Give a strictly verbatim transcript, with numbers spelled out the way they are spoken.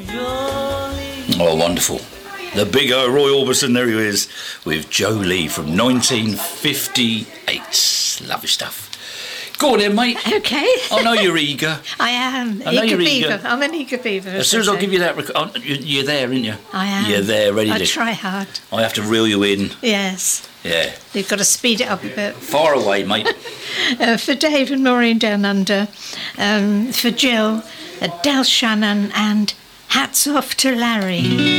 Oh, wonderful. The big O, Roy Orbison, there he is, with Joe Lee from nineteen fifty-eight. Lovely stuff. Go on then, mate. Okay. I know you're eager. I am. I know eager you're beaver. eager. I'm an eager beaver. As soon as I give you that, rec- oh, you- you're there, aren't you? I am. You're there, ready I to... try hard. I have to reel you in. Yes. Yeah. You've got to speed it up a bit. Far away, mate. Uh, for Dave and Maureen Down Under, um, for Jill, uh, Del Shannon, and hats off to Larry.